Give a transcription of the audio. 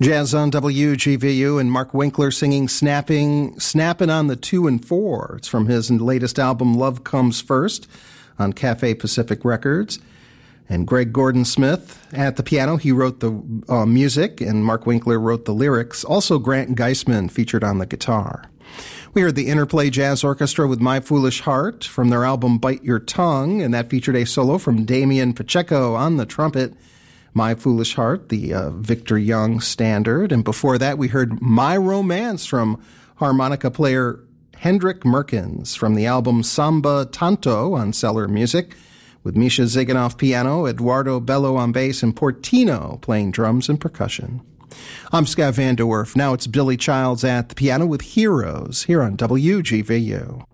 Jazz on WGVU and Mark Winkler singing Snapping on the 2 and 4. It's from his latest album, Love Comes First, on Cafe Pacific Records. And Greg Gordon Smith at the piano. He wrote the music, and Mark Winkler wrote the lyrics. Also, Grant Geisman featured on the guitar. We heard the Interplay Jazz Orchestra with My Foolish Heart from their album Bite Your Tongue, and that featured a solo from Damian Pacheco on the trumpet. My Foolish Heart, the Victor Young standard. And before that, we heard My Romance from harmonica player Hendrik Merkens from the album Samba Tanto on Cellar Music, with Misha Ziganoff piano, Eduardo Bello on bass, and Portino playing drums and percussion. I'm Scott Van Der Werf. Now it's Billy Childs at the piano with Heroes here on WGVU.